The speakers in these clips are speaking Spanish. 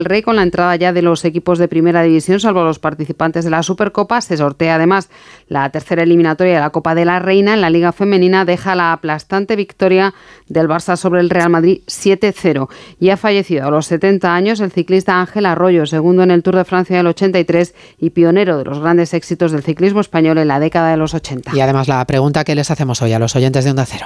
Rey, con la entrada ya de los equipos de primera división, salvo los participantes de la Supercopa. Se sortea además la tercera eliminatoria de la Copa de la Reina. En la Liga Femenina deja la aplastante victoria del Barça sobre el Real Madrid 7-0. Y ha fallecido a los 70 años el ciclista Ángel Arroyo, segundo en el Tour de Francia del 83 y pionero de los grandes éxitos del ciclismo español en la década de los 80. Y además la pregunta que les hacemos hoy a los oyentes de Onda Cero.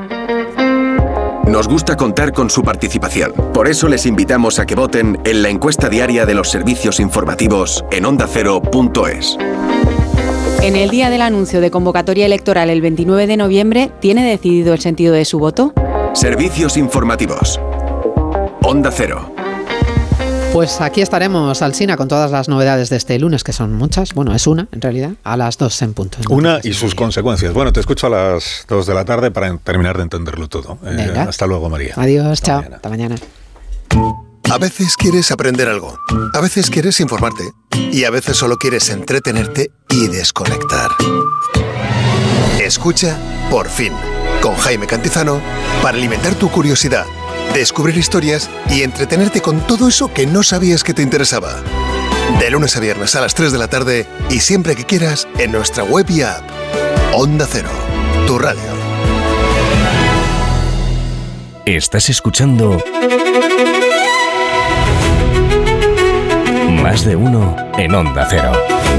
Nos gusta contar con su participación. Por eso les invitamos a que voten en la encuesta diaria de los servicios informativos en ondacero.es. En el día del anuncio de convocatoria electoral el 29 de noviembre, ¿tiene decidido el sentido de su voto? Servicios informativos. Onda Cero. Pues aquí estaremos, Alsina, con todas las novedades de este lunes, que son muchas. Bueno, es una, en realidad, a las 2 en punto. Una y sus consecuencias. Bueno, te escucho a las 2 de la tarde para terminar de entenderlo todo. Hasta luego, María. Adiós, chao. Hasta mañana. A veces quieres aprender algo, a veces quieres informarte y a veces solo quieres entretenerte y desconectar. Escucha Por Fin, con Jaime Cantizano, para alimentar tu curiosidad, descubrir historias y entretenerte con todo eso que no sabías que te interesaba. De lunes a viernes a las 3 de la tarde y siempre que quieras en nuestra web y app. Onda Cero, tu radio. Estás escuchando Más de Uno en Onda Cero.